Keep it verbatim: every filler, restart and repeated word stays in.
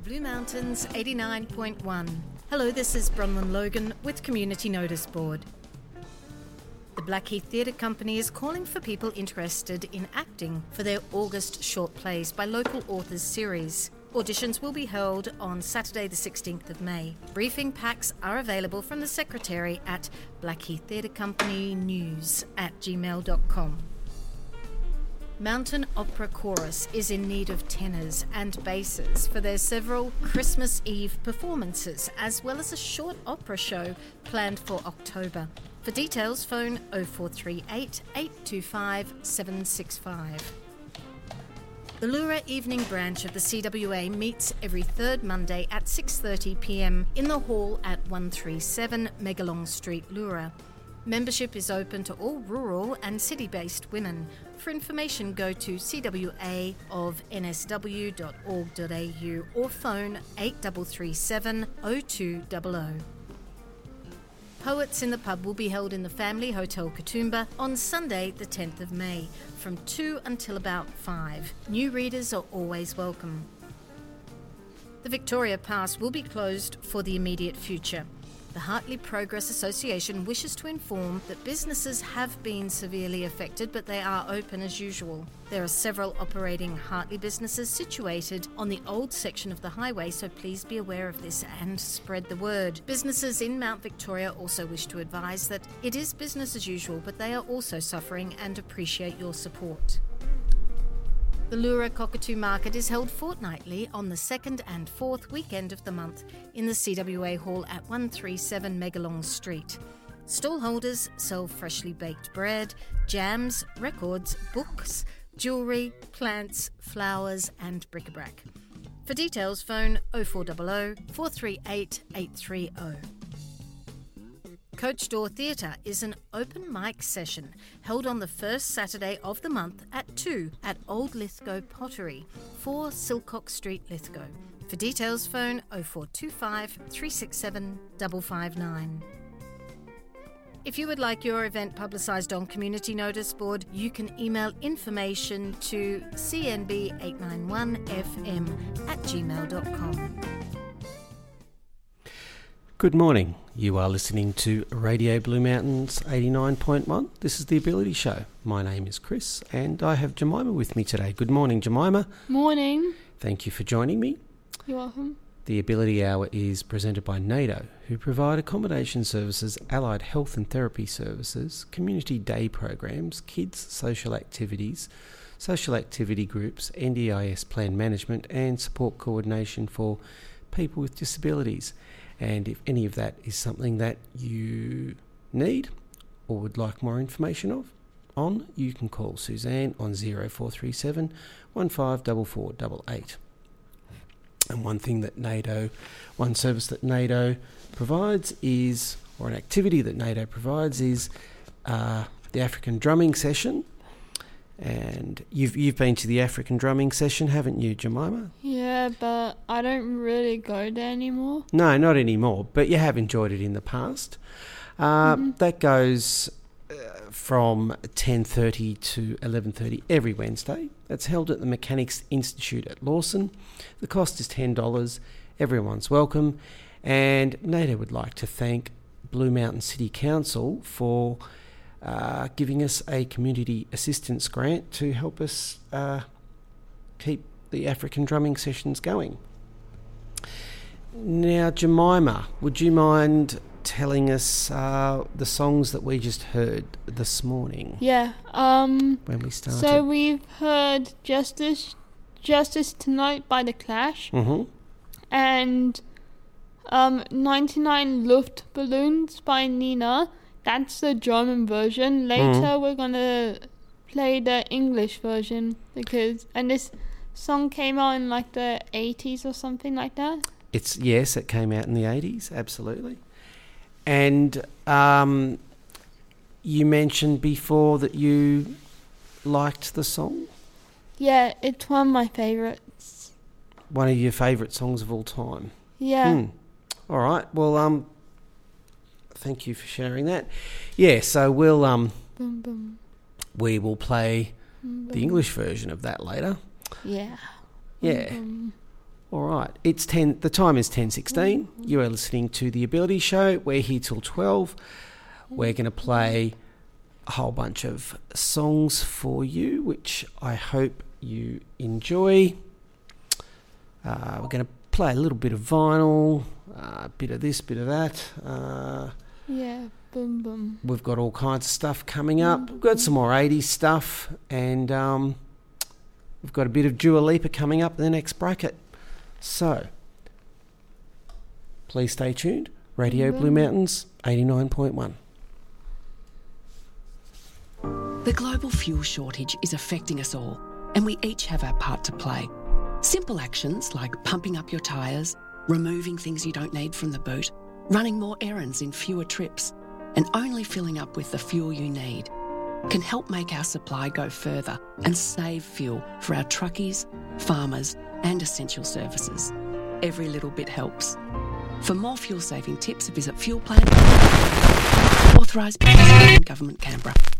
Blue Mountains eighty-nine point one. Hello, this is Bronwyn Logan with Community Notice Board. The Blackheath Theatre Company is calling for people interested in acting for their August short plays by local authors series. Auditions will be held on Saturday the sixteenth of May. Briefing packs are available from the secretary at Blackheath Theatre Company News at gmail dot com. Mountain Opera Chorus is in need of tenors and basses for their several Christmas Eve performances, as well as a short opera show planned for October. For details, phone oh four three eight, eight two five, seven six five. The Leura Evening Branch of the C W A meets every third Monday at six thirty p m in the hall at one thirty-seven Megalong Street, Leura. Membership is open to all rural and city-based women. For information, go to c w a of n s w dot org dot a u or phone eight three three seven, oh two hundred. Poets in the Pub will be held in the Family Hotel Katoomba on Sunday the tenth of May from two until about five. New readers are always welcome. The Victoria Pass will be closed for the immediate future. The Hartley Progress Association wishes to inform that businesses have been severely affected, but they are open as usual. There are several operating Hartley businesses situated on the old section of the highway, so please be aware of this and spread the word. Businesses in Mount Victoria also wish to advise that it is business as usual, but they are also suffering and appreciate your support. The Leura Cockatoo Market is held fortnightly on the second and fourth weekend of the month in the C W A Hall at one thirty-seven Megalong Street. Stallholders sell freshly baked bread, jams, records, books, jewellery, plants, flowers and bric-a-brac. For details, phone oh four hundred, four three eight, eight three oh. Coach Door Theatre is an open mic session held on the first Saturday of the month at two at Old Lithgow Pottery, four Silcock Street, Lithgow. For details, phone oh four two five, three six seven, five five nine. If you would like your event publicised on Community Notice Board, you can email information to c n b eight nine one f m at gmail dot com. Good morning. You are listening to Radio Blue Mountains eighty-nine point one. This is The Ability Show. My name is Chris and I have Jemima with me today. Good morning, Jemima. Morning. Thank you for joining me. You're welcome. The Ability Hour is presented by NATO, who provide accommodation services, allied health and therapy services, community day programs, kids social activities, social activity groups, N D I S plan management and support coordination for people with disabilities. And if any of that is something that you need or would like more information of on, you can call Suzanne on oh four three seven, one five four four eight eight. And one thing that NATO, one service that NATO provides is, or an activity that NATO provides is uh, the African drumming session. And you've you've been to the African drumming session, haven't you, Jemima? Yeah, but I don't really go there anymore. No, not anymore, but you have enjoyed it in the past. Uh, mm-hmm. That goes uh, from ten thirty to eleven thirty every Wednesday. That's held at the Mechanics Institute at Lawson. The cost is ten dollars. Everyone's welcome. And NATO would like to thank Blue Mountain City Council for Uh, giving us a community assistance grant to help us uh, keep the African drumming sessions going. Now, Jemima, would you mind telling us uh, the songs that we just heard this morning? Yeah. Um. When we started. So we've heard Justice, Justice Tonight by The Clash, Mm-hmm. and um, ninety-nine Luftballons by Nina. That's the German version. Later mm. we're going to play the English version because, and this song came out in like the eighties or something like that. It's, yes, it came out in the eighties, absolutely. And um, you mentioned before that you liked the song? Yeah, it's one of my favourites. One of your favourite songs of all time? Yeah. Hmm. All right, well, um, thank you for sharing that. Yeah, so we'll um boom, boom. we will play Boom, the English version of that later. Yeah. Yeah. Boom, boom. All right, it's ten. The time is ten sixteen. You are listening to The Ability Show. We're here till twelve. We're going to play a whole bunch of songs for you, which I hope you enjoy. Uh, we're going to play a little bit of vinyl, a uh, bit of this, bit of that. Uh, yeah, boom, boom. We've got all kinds of stuff coming up. We've got some more eighties stuff, and um, we've got a bit of Dua Lipa coming up in the next bracket. So, please stay tuned. Radio Blue Mountains, eighty-nine point one. The global fuel shortage is affecting us all, and we each have our part to play. Simple actions like pumping up your tyres, removing things you don't need from the boot, running more errands in fewer trips, and only filling up with the fuel you need can help make our supply go further and save fuel for our truckies, farmers, and essential services. Every little bit helps. For more fuel-saving tips, visit Fuel Plan, authorised by the Government Canberra.